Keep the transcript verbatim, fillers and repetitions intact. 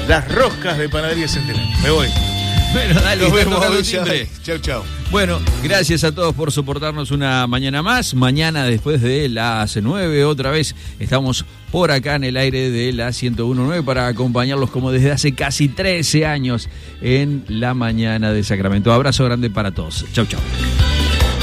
las roscas de Panadería Centenario. Me voy. Bueno, dale, nos está vemos. tocando timbre. Chau, chau. Bueno, gracias a todos por soportarnos una mañana más. Mañana, después de las nueve, otra vez estamos por acá en el aire de la ciento uno punto nueve para acompañarlos como desde hace casi trece años en la mañana de Sacramento. Abrazo grande para todos. Chau, chau.